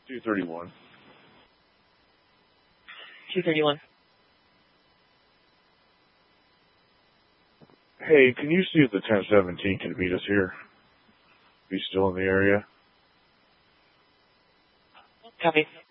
231. 231. Hey, can you see if the 1017 can meet us here? Be still in the area? Copy.